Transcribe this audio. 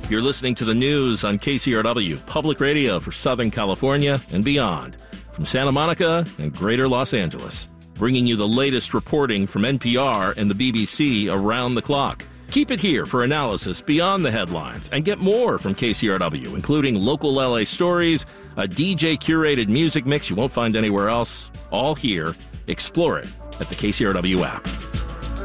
You're listening to the news on KCRW, public radio for Southern California and beyond, from Santa Monica and Greater Los Angeles, bringing you the latest reporting from NPR and the BBC around the clock. Keep it here for analysis beyond the headlines and get more from KCRW, including local LA stories, a DJ-curated music mix you won't find anywhere else, all here. Explore it at the KCRW app.